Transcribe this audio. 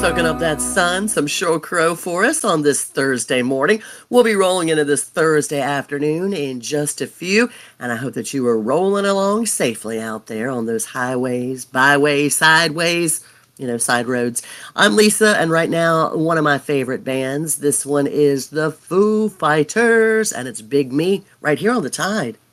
soaking up that sun, some Sheryl Crow for us on this Thursday morning. We'll be rolling into this Thursday afternoon in just a few, and I hope that you are rolling along safely out there on those highways, byways, sideways, side roads. I'm Lisa, and right now, one of my favorite bands. This one is the Foo Fighters, and it's Big Me right here on the Tide.